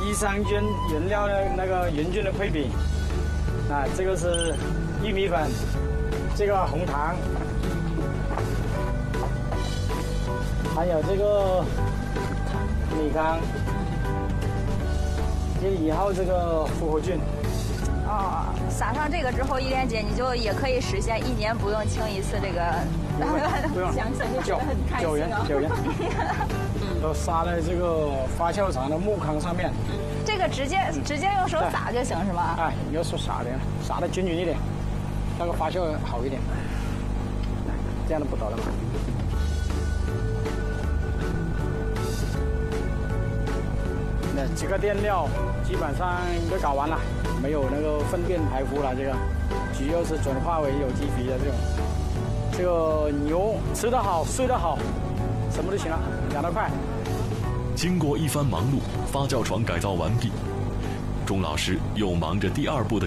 益生菌原料的那个人均的配比。啊，这个是玉米粉，这个红糖，还有这个米糠，这以后这个复活菌。 哦，撒上这个之后，依莲姐你就也可以实现1年不用清一次这个。 不用， 想起来就觉得很开心啊。 9元，都撒在这个发酵厂的木糠上面。 这个直接用手撒就行是吗？ 哎，用手撒的，撒的均匀一点，那个发酵好一点。这样就不倒了嘛。那几个垫料基本上都搞完了，没有那个粪便排污了。这个鸡肉是转化为有机肥的这种。这个牛吃得好，睡得好，什么都行了，养得快。 经过一番忙碌，发酵床改造完毕，钟老师又忙着第2步的